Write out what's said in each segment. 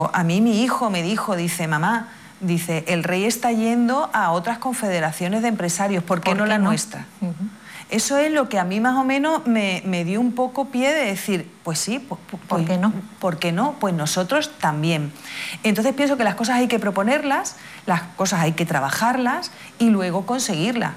A mí mi hijo me dijo, dice, mamá, dice, el rey está yendo a otras confederaciones de empresarios, ¿por qué no la nuestra? Eso es lo que a mí más o menos me dio un poco pie de decir, pues sí, ¿por qué no? ¿Por qué no? Pues nosotros también. Entonces pienso que las cosas hay que proponerlas, las cosas hay que trabajarlas y luego conseguirlas.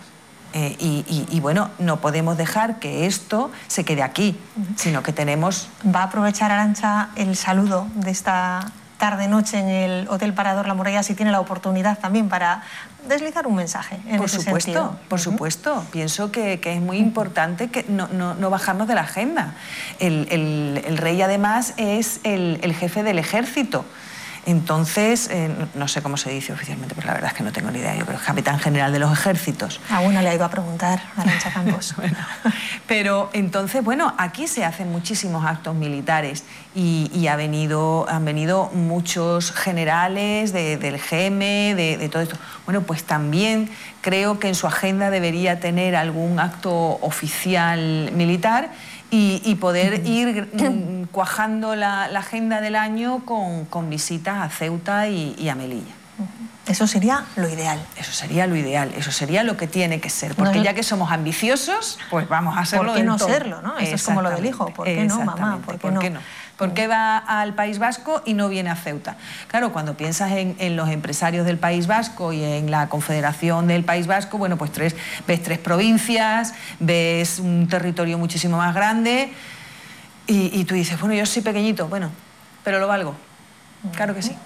Y bueno, no podemos dejar que esto se quede aquí, sino que tenemos... ¿Va a aprovechar, Arantxa, el saludo de esta tarde-noche en el Hotel Parador La Morella, si tiene la oportunidad también para deslizar un mensaje en ese sentido? Por supuesto. Pienso que es muy importante que no bajarnos de la agenda. El rey, además, es el jefe del ejército. Entonces, no sé cómo se dice oficialmente, pero la verdad es que no tengo ni idea. Yo creo que es capitán general de los ejércitos. Bueno, le iba a preguntar a Arantxa Campos. Bueno, pero entonces, bueno, aquí se hacen muchísimos actos militares y han venido muchos generales del GM, de todo esto. Bueno, pues también creo que en su agenda debería tener algún acto oficial militar y poder ir cuajando la agenda del año con visitas a Ceuta y a Melilla. Eso sería lo ideal. Eso sería lo ideal, eso sería lo que tiene que ser. Porque ya que somos ambiciosos, pues vamos a hacerlo. ¿Por qué no serlo, no? Eso es como lo del hijo. ¿Por qué no, mamá? ¿Por qué no? ¿Por qué va al País Vasco y no viene a Ceuta? Claro, cuando piensas en los empresarios del País Vasco y en la Confederación del País Vasco, bueno, pues ves 3 provincias, ves un territorio muchísimo más grande y tú dices, bueno, yo soy pequeñito, bueno, pero lo valgo. Claro que sí.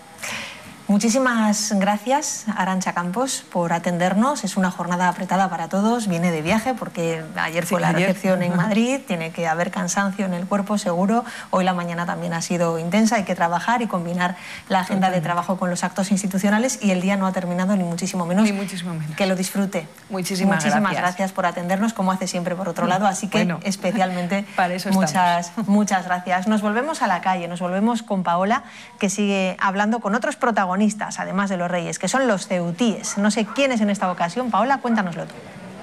Muchísimas gracias, Arantxa Campos, por atendernos. Es una jornada apretada para todos. Viene de viaje porque ayer fue la recepción en Madrid. Tiene que haber cansancio en el cuerpo, seguro. Hoy la mañana también ha sido intensa. Hay que trabajar y combinar la agenda de trabajo con los actos institucionales. Y el día no ha terminado, ni muchísimo menos. Ni muchísimo menos. Que lo disfrute. Muchísimas gracias por atendernos, como hace siempre por otro lado. Así que especialmente para eso muchas gracias. Nos volvemos a la calle, nos volvemos con Paola, que sigue hablando con otros protagonistas, además de los reyes, que son los ceutíes. No sé quiénes en esta ocasión. Paola, cuéntanoslo tú.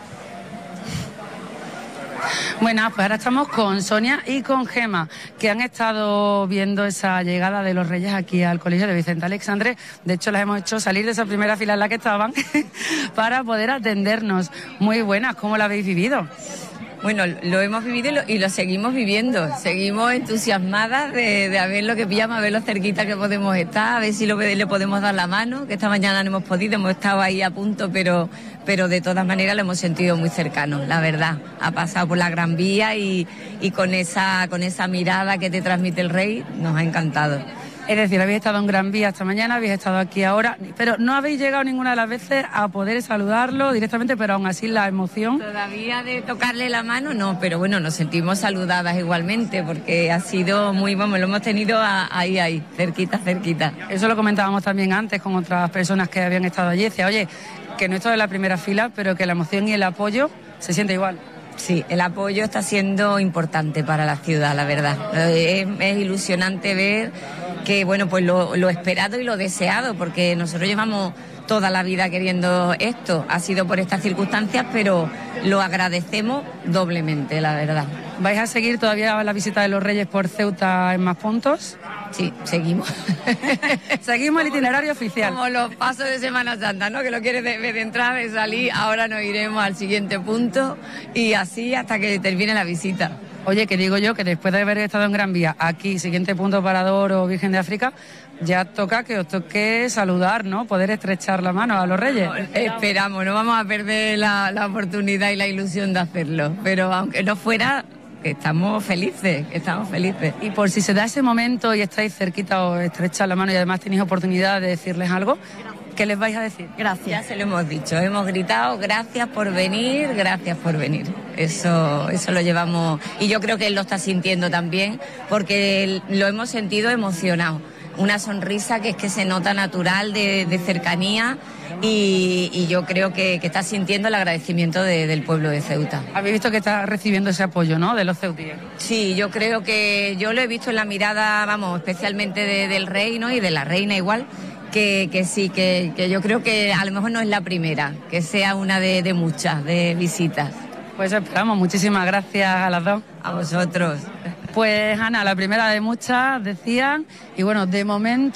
Bueno, pues ahora estamos con Sonia y con Gema, que han estado viendo esa llegada de los reyes aquí al Colegio de Vicente Aleixandre. De hecho, las hemos hecho salir de esa primera fila en la que estaban para poder atendernos. Muy buenas, ¿cómo la habéis vivido? Bueno, lo hemos vivido y lo seguimos viviendo. Seguimos entusiasmadas de ver lo que pillamos, a ver lo cerquita que podemos estar, a ver si le podemos dar la mano, que esta mañana no hemos podido, hemos estado ahí a punto, pero de todas maneras lo hemos sentido muy cercano, la verdad. Ha pasado por la Gran Vía y con esa mirada que te transmite el rey, nos ha encantado. Es decir, habéis estado en Gran Vía esta mañana, habéis estado aquí ahora, pero no habéis llegado ninguna de las veces a poder saludarlo directamente, pero aún así la emoción... Todavía de tocarle la mano no, pero bueno, nos sentimos saludadas igualmente, porque ha sido muy, lo hemos tenido ahí, cerquita. Eso lo comentábamos también antes con otras personas que habían estado allí, decía, oye, que no estoy en la primera fila, pero que la emoción y el apoyo se siente igual. Sí, el apoyo está siendo importante para la ciudad, la verdad. Es ilusionante ver que, bueno, pues lo esperado y lo deseado, porque nosotros llevamos toda la vida queriendo esto. Ha sido por estas circunstancias, pero lo agradecemos doblemente, la verdad. ¿Vais a seguir todavía la visita de los Reyes por Ceuta en más puntos? Sí, seguimos. Seguimos el itinerario oficial. Como los pasos de Semana Santa, ¿no? Que lo quieres de entrar, de salir, ahora nos iremos al siguiente punto y así hasta que termine la visita. Oye, que digo yo que después de haber estado en Gran Vía, aquí, siguiente punto Parador o Virgen de África, ya toca que os toque saludar, ¿no? Poder estrechar la mano a los Reyes. Esperamos, no vamos a perder la oportunidad y la ilusión de hacerlo, pero aunque no fuera... Estamos felices. Y por si se da ese momento y estáis cerquita o estrecháis la mano y además tenéis oportunidad de decirles algo, ¿qué les vais a decir? Gracias. Ya se lo hemos dicho, hemos gritado, gracias por venir. Eso lo llevamos y yo creo que él lo está sintiendo también porque lo hemos sentido emocionado. Una sonrisa que es que se nota natural de cercanía y yo creo que está sintiendo el agradecimiento del pueblo de Ceuta. Habéis visto que está recibiendo ese apoyo, ¿no?, de los ceutíes. Sí, yo creo que yo lo he visto en la mirada, especialmente del rey, ¿no?, y de la reina igual, que sí, que yo creo que a lo mejor no es la primera, que sea una de muchas, de visitas. Pues esperamos. Muchísimas gracias a las dos. A vosotros. Pues Ana, la primera de muchas, decían, y bueno, de momento